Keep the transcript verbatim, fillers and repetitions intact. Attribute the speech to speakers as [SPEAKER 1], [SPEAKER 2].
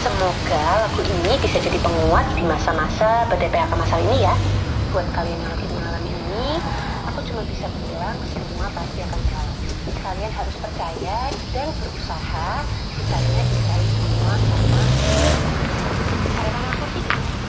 [SPEAKER 1] Semoga lagu ini bisa jadi penguat di masa-masa ber-D P H K masal ini ya. Buat kalian yang lagi mengalami ini, aku cuma bisa bilang semua pasti akan jalan. Kalian harus percaya dan berusaha, sisanya bisa semua sama